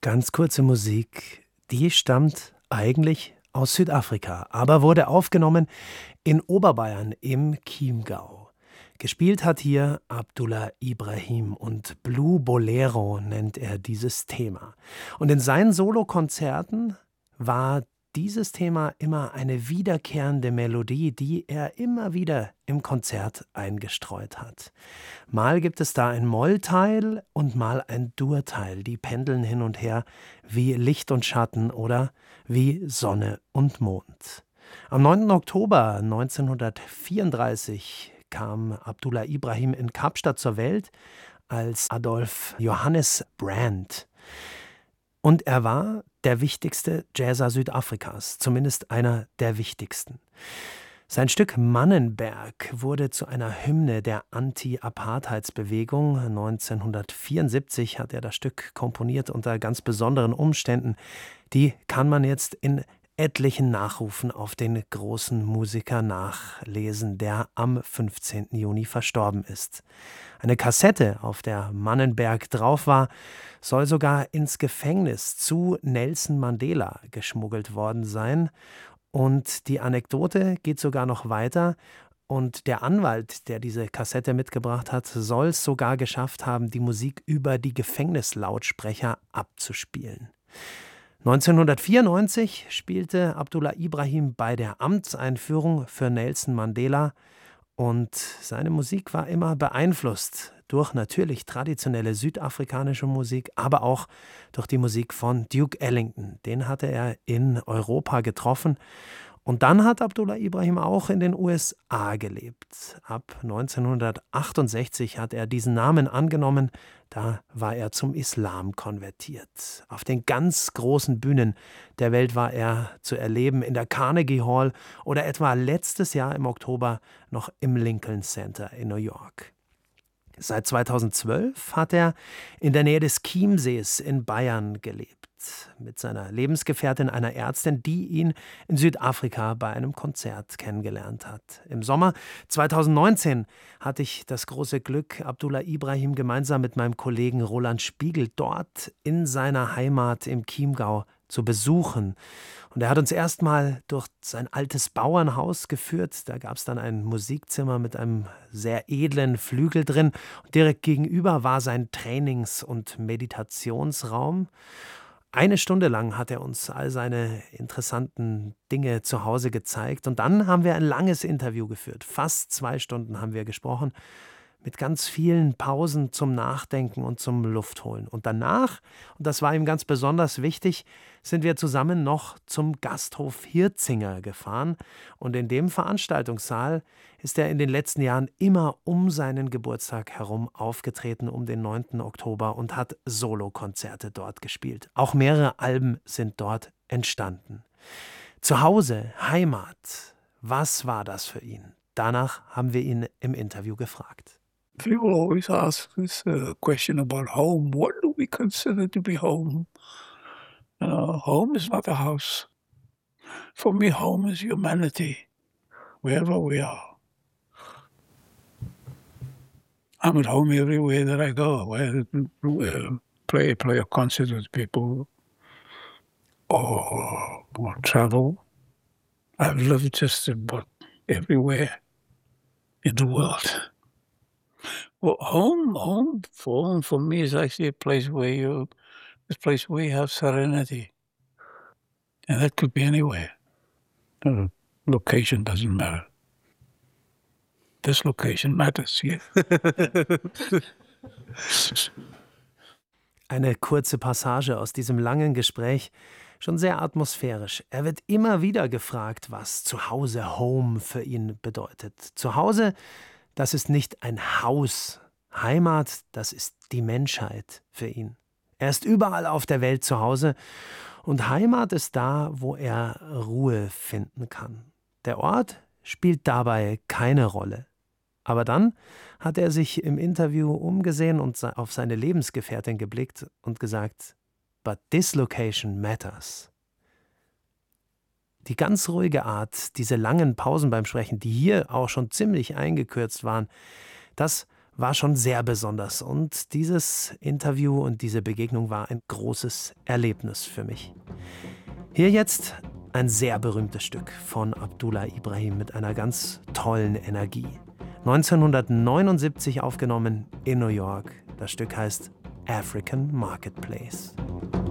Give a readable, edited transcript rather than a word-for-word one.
Ganz kurze Musik, die stammt eigentlich aus Südafrika, aber wurde aufgenommen in Oberbayern im Chiemgau. Gespielt hat hier Abdullah Ibrahim und Blue Bolero nennt er dieses Thema. Und in seinen Solokonzerten war dieses Thema immer eine wiederkehrende Melodie, die er immer wieder im Konzert eingestreut hat. Mal gibt es da ein Mollteil und mal ein Durteil, die pendeln hin und her wie Licht und Schatten oder wie Sonne und Mond. Am 9. Oktober 1934 kam Abdullah Ibrahim in Kapstadt zur Welt als Adolf Johannes Brand. Und er war der wichtigste Jazzer Südafrikas, zumindest einer der wichtigsten. Sein Stück Mannenberg wurde zu einer Hymne der Anti-Apartheidsbewegung. 1974 hat er das Stück komponiert unter ganz besonderen Umständen. Die kann man jetzt in etlichen Nachrufen auf den großen Musiker nachlesen, der am 15. Juni verstorben ist. Eine Kassette, auf der Mannenberg drauf war, soll sogar ins Gefängnis zu Nelson Mandela geschmuggelt worden sein. Und die Anekdote geht sogar noch weiter. Und der Anwalt, der diese Kassette mitgebracht hat, soll es sogar geschafft haben, die Musik über die Gefängnislautsprecher abzuspielen. 1994 spielte Abdullah Ibrahim bei der Amtseinführung für Nelson Mandela und seine Musik war immer beeinflusst durch natürlich traditionelle südafrikanische Musik, aber auch durch die Musik von Duke Ellington. Den hatte er in Europa getroffen. Und dann hat Abdullah Ibrahim auch in den USA gelebt. Ab 1968 hat er diesen Namen angenommen, da war er zum Islam konvertiert. Auf den ganz großen Bühnen der Welt war er zu erleben, in der Carnegie Hall oder etwa letztes Jahr im Oktober noch im Lincoln Center in New York. Seit 2012 hat er in der Nähe des Chiemsees in Bayern gelebt, mit seiner Lebensgefährtin, einer Ärztin, die ihn in Südafrika bei einem Konzert kennengelernt hat. Im Sommer 2019 hatte ich das große Glück, Abdullah Ibrahim gemeinsam mit meinem Kollegen Roland Spiegel dort in seiner Heimat im Chiemgau zu besuchen. Und er hat uns erstmal durch sein altes Bauernhaus geführt. Da gab es dann ein Musikzimmer mit einem sehr edlen Flügel drin. Und direkt gegenüber war sein Trainings- und Meditationsraum. Eine Stunde lang hat er uns all seine interessanten Dinge zu Hause gezeigt. Und dann haben wir ein langes Interview geführt. Fast 2 Stunden haben wir gesprochen. Mit ganz vielen Pausen zum Nachdenken und zum Luftholen. Und danach, und das war ihm ganz besonders wichtig, sind wir zusammen noch zum Gasthof Hirzinger gefahren. Und in dem Veranstaltungssaal ist er in den letzten Jahren immer um seinen Geburtstag herum aufgetreten, um den 9. Oktober, und hat Solokonzerte dort gespielt. Auch mehrere Alben sind dort entstanden. Zu Hause, Heimat, was war das für ihn? Danach haben wir ihn im Interview gefragt. People always ask this question about home. What do we consider to be home? Home is not a house. For me, home is humanity, wherever we are. I'm at home everywhere that I go. Play a concert with people or travel. I've lived just about everywhere in the world. Well, home for me is actually a place where you have serenity, and that could be anywhere. The location doesn't matter. This location matters here. Eine kurze Passage aus diesem langen Gespräch, schon sehr atmosphärisch. Er wird immer wieder gefragt, was Zuhause, Home für ihn bedeutet. Zuhause, das ist nicht ein Haus. Heimat, das ist die Menschheit für ihn. Er ist überall auf der Welt zu Hause und Heimat ist da, wo er Ruhe finden kann. Der Ort spielt dabei keine Rolle. Aber dann hat er sich im Interview umgesehen und auf seine Lebensgefährtin geblickt und gesagt, "But this location matters." Die ganz ruhige Art, diese langen Pausen beim Sprechen, die hier auch schon ziemlich eingekürzt waren, das war schon sehr besonders. Und dieses Interview und diese Begegnung war ein großes Erlebnis für mich. Hier jetzt ein sehr berühmtes Stück von Abdullah Ibrahim mit einer ganz tollen Energie. 1979 aufgenommen in New York. Das Stück heißt African Marketplace.